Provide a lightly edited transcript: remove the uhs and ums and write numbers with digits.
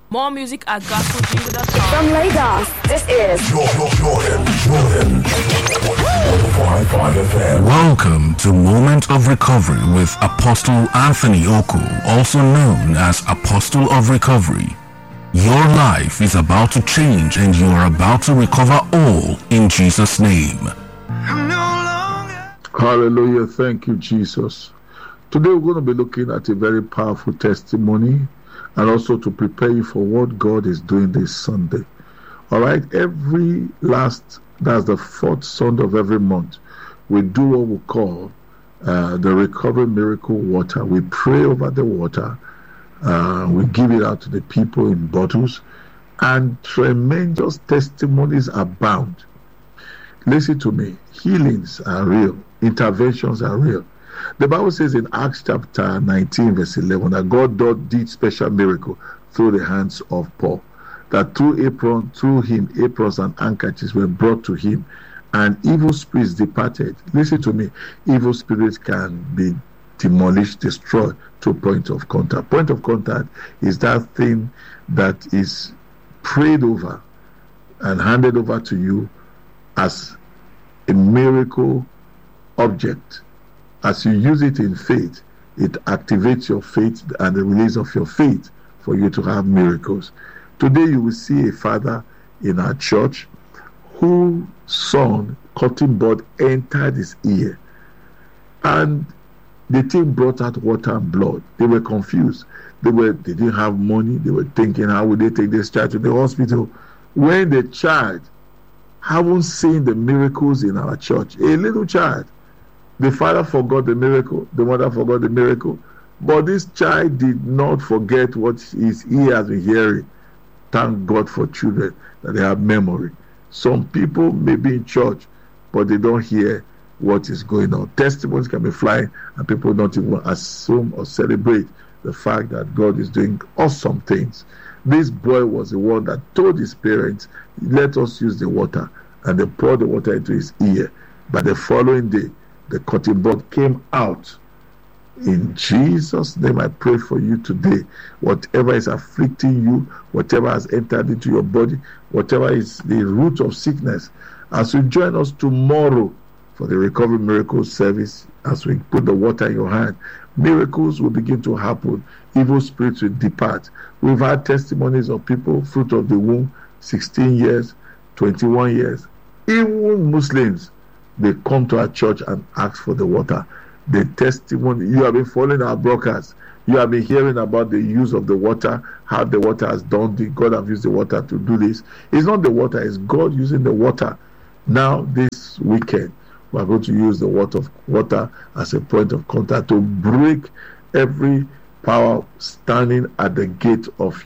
More music at gospeljiva.com. From Lagos, this is Jordan 105.5 FM. Welcome to Moment of Recovery with Apostle Anthony Oku, also known as Apostle of Recovery. Your life is about to change and you are about to recover all in Jesus' name. Hallelujah. Thank you, Jesus. Today we're going to be looking at a very powerful testimony and also to prepare you for what God is doing this Sunday. All right, that's the fourth Sunday of every month, we do what we call the Recovery Miracle Water. We pray over the water. We give it out to the people in bottles, and tremendous testimonies abound. Listen to me. Healings are real. Interventions are real. The Bible says in Acts chapter 19 verse 11 that God did special miracle through the hands of Paul. That through him, aprons and handkerchiefs were brought to him, and evil spirits departed. Listen to me. Evil spirits can be demolished, destroyed to point of contact. Point of contact is that thing that is prayed over and handed over to you as a miracle object. As you use it in faith, it activates your faith and the release of your faith for you to have miracles. Today you will see a father in our church whose son, cotton bud, entered his ear. And the thing brought out water and blood. They were confused. They didn't have money. They were thinking, how would they take this child to the hospital? When the child haven't seen the miracles in our church, a little child, the father forgot the miracle, the mother forgot the miracle, but this child did not forget what his ear has been hearing. Thank God for children that they have memory. Some people may be in church, but they don't hear what is going on. Testimonies can be flying, and people don't even assume or celebrate the fact that God is doing awesome things. This boy was the one that told his parents, let us use the water, and they poured the water into his ear. But the following day, the cotton bud came out. In Jesus' name, I pray for you today. Whatever is afflicting you, whatever has entered into your body, whatever is the root of sickness, as you join us tomorrow for the Recovery Miracle service, as we put the water in your hand, miracles will begin to happen. Evil spirits will depart. We've had testimonies of people, fruit of the womb, 16 years, 21 years. Even Muslims, they come to our church and ask for the water. The testimony, you have been following our broadcast. You have been hearing about the use of the water, how the water has done this. God has used the water to do this. It's not the water, it's God using the water. Now, this weekend, we are going to use the water as a point of contact to break every power standing at the gate of